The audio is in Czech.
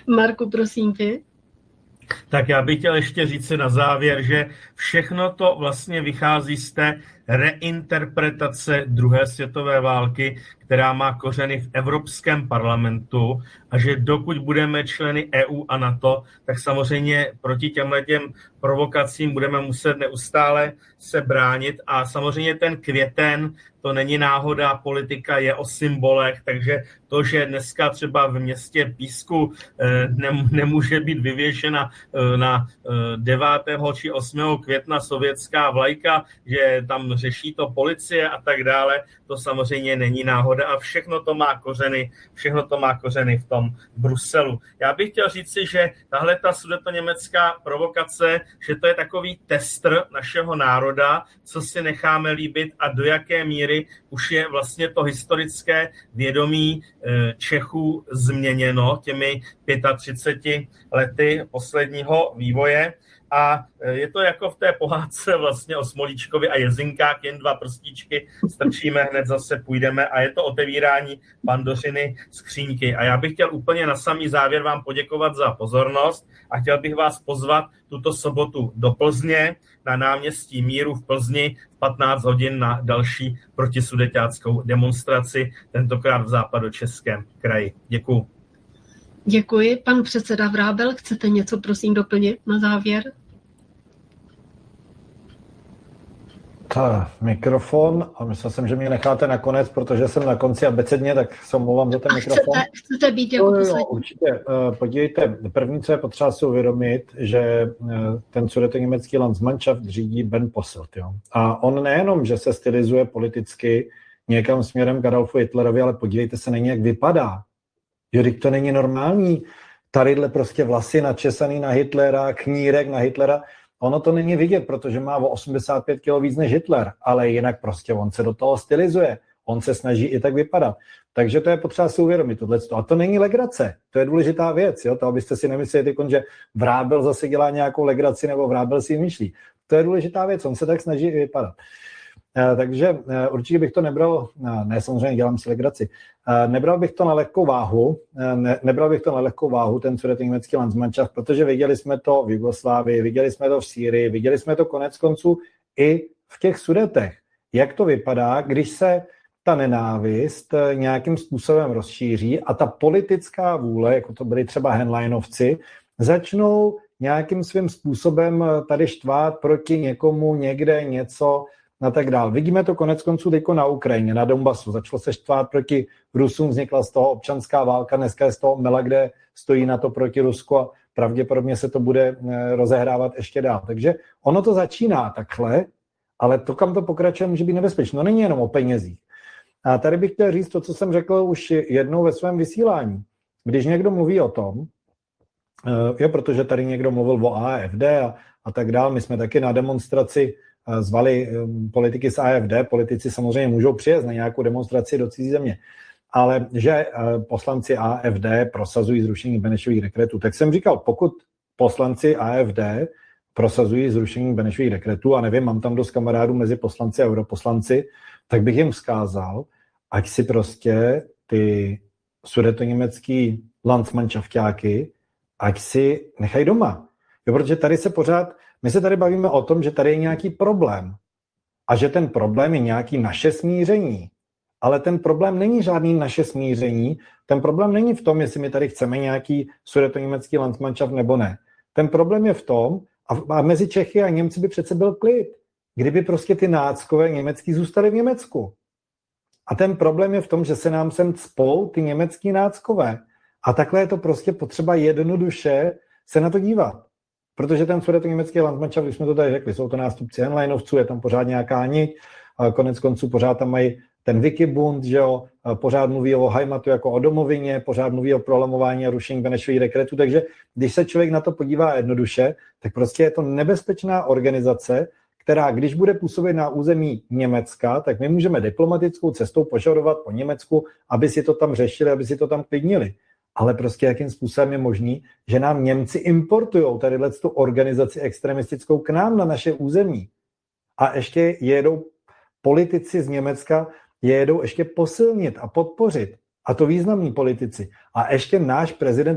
Marku, prosím tě. Tak já bych chtěl ještě říct si na závěr, že všechno to vlastně vychází z té reinterpretace druhé světové války, která má kořeny v Evropském parlamentu a že dokud budeme členy EU a NATO, tak samozřejmě proti těmhletěm provokacím budeme muset neustále se bránit a samozřejmě ten květen, to není náhoda, politika je o symbolech, takže to, že dneska třeba v městě Písku nemůže být vyvěšena na 9. či 8. května sovětská vlajka, že tam řeší to policie a tak dále, to samozřejmě není náhoda a všechno to má kořeny v tom Bruselu. Já bych chtěl říci, že tahle ta sudetoněmecká provokace, že to je takový testr našeho národa, co si necháme líbit a do jaké míry už je vlastně to historické vědomí Čechů změněno těmi 35 lety posledního vývoje. A je to jako v té pohádce vlastně o Smolíčkovi a Jezinkách, jen 2 prstíčky strčíme, hned zase půjdeme a je to otevírání Pandořiny skříňky. A já bych chtěl úplně na samý závěr vám poděkovat za pozornost a chtěl bych vás pozvat tuto sobotu do Plzně na náměstí Míru v Plzni v 15 hodin na další protisudetiáckou demonstraci, tentokrát v Západočeském kraji. Děkuju. Děkuji. Pan předseda Vrábel, chcete něco prosím doplnit na závěr? Mikrofon, a myslel jsem, že mě necháte nakonec, protože jsem na konci abecedně, tak se omlouvám za ten mikrofon. Chcete být jako poslední? Určitě. Podívejte, první, co je potřeba si uvědomit, že ten sudetoněmecký Landsmannschaft řídí Ben Posselt. Jo? A on nejenom, že se stylizuje politicky někam směrem k Adolfu Hitlerovi, ale podívejte se na něj, jak vypadá. Jo, to není normální. Tadyhle prostě vlasy načesaný na Hitlera, knírek na Hitlera. Ono to není vidět, protože má o 85 kg víc než Hitler, ale jinak prostě on se do toho stylizuje. On se snaží i tak vypadat. Takže to je potřeba si uvědomit tohleto. A to není legrace. To je důležitá věc. Jo? To, abyste si nemysleli, že Vrábel zase dělá nějakou legraci nebo Vrábel si myšlí. To je důležitá věc. On se tak snaží i vypadat. Takže určitě bych to nebral, ne samozřejmě dělám si legraci, nebral bych to na lehkou váhu, ten sudetoněmecký Landsmannschaft, protože viděli jsme to v Jugoslávii, viděli jsme to v Sýrii, viděli jsme to konec konců i v těch Sudetech. Jak to vypadá, když se ta nenávist nějakým způsobem rozšíří a ta politická vůle, jako to byli třeba Henleinovci, začnou nějakým svým způsobem tady štvát proti někomu někde něco a tak dál. Vidíme to konec konců teďko na Ukrajině, na Donbasu. Začalo se štvát proti Rusům, vznikla z toho občanská válka, dneska je z toho mela, kde stojí na to proti Rusku a pravděpodobně se to bude rozehrávat ještě dál. Takže ono to začíná takhle, ale to, kam to pokračuje, může být nebezpečné. No není jenom o penězích. A tady bych chtěl říct to, co jsem řekl už jednou ve svém vysílání. Když někdo mluví o tom, protože tady někdo mluvil o AfD a tak dál, my jsme taky na demonstraci zvali politiky z AfD, politici samozřejmě můžou přijet na nějakou demonstraci do cizí země, ale že poslanci AfD prosazují zrušení Benešových dekretů, tak jsem říkal, pokud poslanci AfD prosazují zrušení Benešových dekretů, a nevím, mám tam dost kamarádů mezi poslanci a europoslanci, tak bych jim vzkázal, ať si prostě ty sudetoněmecký Landsmannschaftáky, ať si nechají doma. Jo, protože tady se pořád, my se tady bavíme o tom, že tady je nějaký problém a že ten problém je nějaký naše smíření. Ale ten problém není žádný naše smíření, ten problém není v tom, jestli my tady chceme nějaký sudetoněmecký Landsmannschaft nebo ne. Ten problém je v tom, a mezi Čechy a Němci by přece byl klid, kdyby prostě ty náckové německý zůstaly v Německu. A ten problém je v tom, že se nám sem cpou ty německý náckové. A takhle je to prostě potřeba jednoduše se na to dívat. Protože ten sudetoněmecký Landsmannschaft, když jsme to tady řekli, jsou to nástupci Henleinovců, je tam pořád nějaká niť, konec konců pořád tam mají ten Wikibund, že jo, pořád mluví o Heimatu jako o domovině, pořád mluví o prolamování a rušení Benešových dekretů, takže když se člověk na to podívá jednoduše, tak prostě je to nebezpečná organizace, která když bude působit na území Německa, tak my můžeme diplomatickou cestou požadovat po Německu, aby si to tam řešili, aby si to tam klidnili. Ale prostě jakým způsobem je možný, že nám Němci importují tadyhle tu organizaci extremistickou k nám na naše území. A ještě jedou politici z Německa, jedou ještě posilnit a podpořit. A to významní politici. A ještě náš prezident